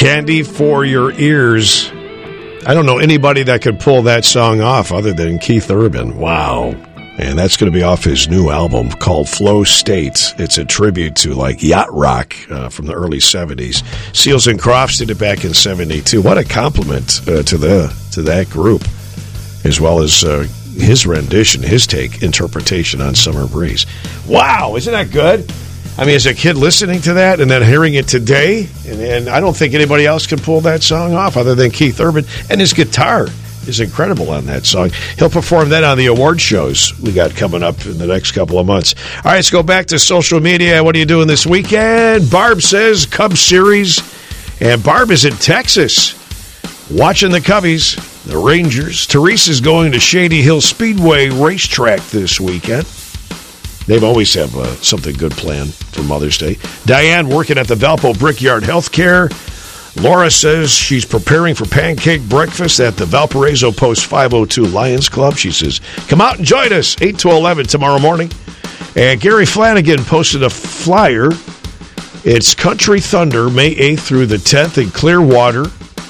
Candy for Your Ears. I don't know anybody that could pull that song off other than Keith Urban. Wow. And that's going to be off his new album called Flow State. It's a tribute to like yacht rock from the early 70s. Seals and Crofts did it back in 72. What a compliment to that group, as well as his rendition, his interpretation on Summer Breeze. Wow, isn't that good? I mean, as a kid listening to that and then hearing it today, and I don't think anybody else can pull that song off other than Keith Urban. And his guitar is incredible on that song. He'll perform that on the award shows we got coming up in the next couple of months. All right, let's go back to social media. What are you doing this weekend? Barb says Cubs series, and Barb is in Texas watching the Cubbies, the Rangers. Teresa's going to Shady Hill Speedway Racetrack this weekend. They've always have something good planned for Mother's Day. Diane working at the Valpo Brickyard Healthcare. Laura says she's preparing for pancake breakfast at the Valparaiso Post 502 Lions Club. She says, come out and join us, 8 to 11 tomorrow morning. And Gary Flanagan posted a flyer. It's Country Thunder, May 8th through the 10th in Clearwater.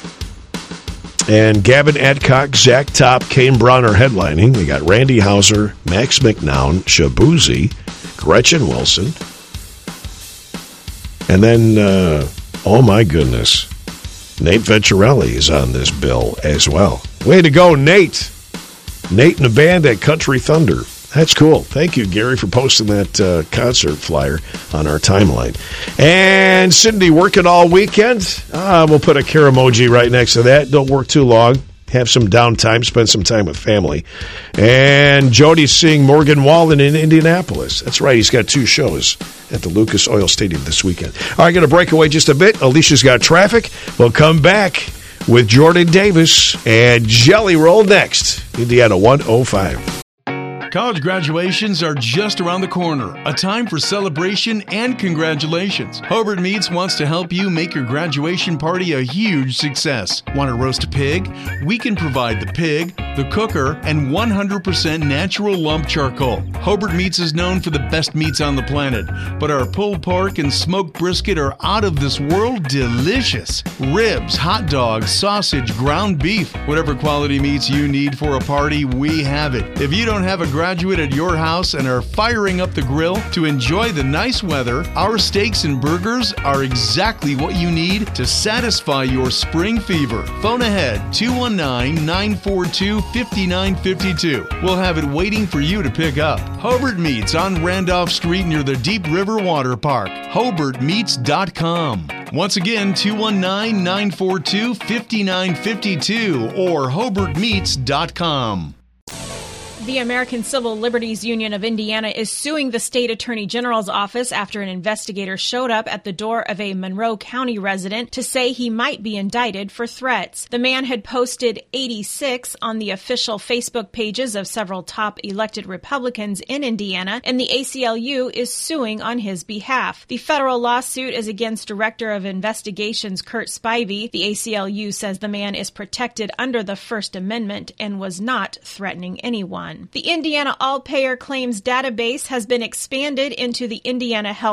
And Gavin Adcock, Zach Top, Kane Brown are headlining. They got Randy Hauser, Max McNown, Shabuzi, Gretchen Wilson. And then, oh my goodness, Nate Venturelli is on this bill as well. Way to go, Nate. Nate and the band at Country Thunder. That's cool. Thank you, Gary, for posting that concert flyer on our timeline. And Cindy working all weekend. We'll put a care emoji right next to that. Don't work too long. Have some downtime. Spend some time with family. And Jody's seeing Morgan Wallen in Indianapolis. That's right. He's got 2 shows at the Lucas Oil Stadium this weekend. All right, going to break away just a bit. Alicia's got traffic. We'll come back with Jordan Davis and Jelly Roll next. Indiana 105. College graduations are just around the corner. A time for celebration and congratulations. Hobart Meats wants to help you make your graduation party a huge success. Want to roast a pig? We can provide the pig, the cooker, and 100% natural lump charcoal. Hobart Meats is known for the best meats on the planet, but our pulled pork and smoked brisket are out of this world delicious. Ribs, hot dogs, sausage, ground beef, whatever quality meats you need for a party, we have it. If you don't have a graduate at your house and are firing up the grill to enjoy the nice weather, our steaks and burgers are exactly what you need to satisfy your spring fever. Phone ahead, 219-942-5952. We'll have it waiting for you to pick up. Hobart Meats on Randolph Street near the Deep River Water Park. HobartMeats.com. Once again, 219-942-5952 or HobartMeats.com. The American Civil Liberties Union of Indiana is suing the state attorney general's office after an investigator showed up at the door of a Monroe County resident to say he might be indicted for threats. The man had posted 86 on the official Facebook pages of several top elected Republicans in Indiana, and the ACLU is suing on his behalf. The federal lawsuit is against Director of Investigations Kurt Spivey. The ACLU says the man is protected under the First Amendment and was not threatening anyone. The Indiana All-Payer Claims database has been expanded into the Indiana Health